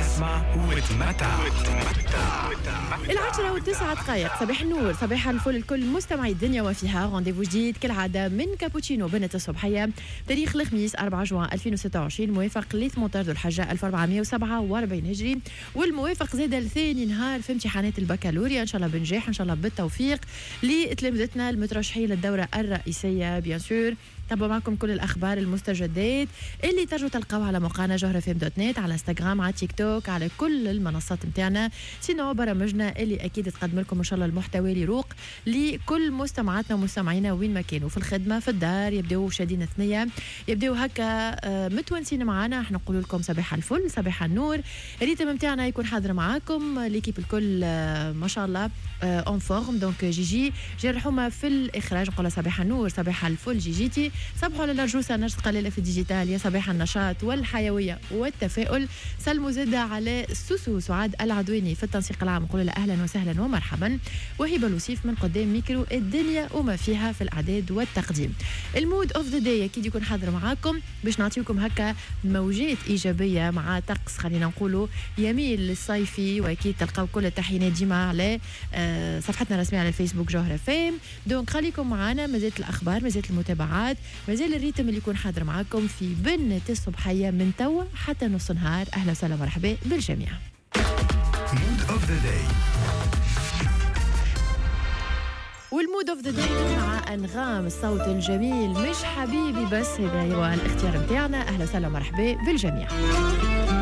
اسمع وتمتع. 10:09. صباح النور، صباح الفل لكل مستمعي الدنيا وفيها. رونديفو جديد كالعادة من كابوتشينو بنة الصبحية، تاريخ الخميس 4 جوان 2026، موافق ل 18 ذو الحجة 1447 هجري، والموافق زاد لثاني نهار في امتحانات البكالوريا. ان شاء الله بنجاح، ان شاء الله بالتوفيق لتلامذتنا المترشحين للدورة الرئيسية. بيان سور تابعوا معكم كل الأخبار المستجدات اللي ترجوا تلقاوها على موقعنا جوهرفم.net، على انستغرام، على تيك توك، على كل المنصات متاعنا. سينو برامجنا اللي أكيد تقدم لكم إن شاء الله المحتوى اللي يروق لكل مستمعاتنا ومستمعينا وين ما كانوا، في الخدمة، في الدار، يبدأوا شادين ثنية، يبدأوا هكا متونسين معنا. احنا نقول لكم صباح الفل، صباح النور. الريتم متاعنا يكون حاضر معاكم ليكيب الكل ما شاء الله اون فورم. دونك جيجي الرحومة في الإخراج، نقول صباح النور، صباح الفل جيجيتي. صبحوا على الرجوسة نشط قليلة في الديجيتال، يا صباح النشاط والحيوية والتفاؤل. سلموا زادة على السوسو سعاد العدويني في التنسيق العام، نقول له أهلا وسهلا ومرحبا. وهبة الوصيف من قدام ميكرو الدنيا وما فيها في الإعداد والتقديم. المود اوف ذا داي اكيد يكون حاضر معاكم باش نعطيكم هكا موجات إيجابية مع طقس خلينا نقولوا يميل للصيفي. واكيد تلقاو كل التحيينات ديما على صفحتنا الرسمية على الفيسبوك جوهرة فام. دونك خليكم معنا، مازالت الأخبار، مازالت المتابعات، مازال الريتم اللي يكون حاضر معاكم في بنة الصبحية من توا حتى نص نهار. أهلا وسهلا مرحبا بالجميع. مود اوف ذا داي. والمود اوف ذا داي مع انغام، الصوت الجميل مش حبيبي بس، هذا هو الاختيار متاعنا. اهلا وسهلا مرحبا بالجميع.